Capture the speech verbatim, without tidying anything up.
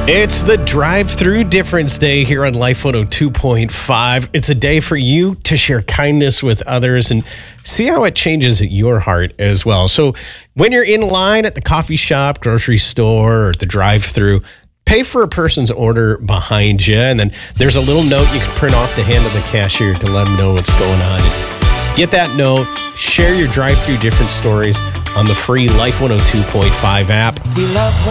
It's the drive-through difference day here on Life one oh two point five. It's a day for you to share kindness with others and see how it changes your heart as well. So when you're in line at the coffee shop, grocery store, or the drive-through, pay for a person's order behind you, and then there's a little note you can print off to hand to the cashier to let them know what's going on. Get that note, share your drive-through different stories on the free Life one oh two point five app. We love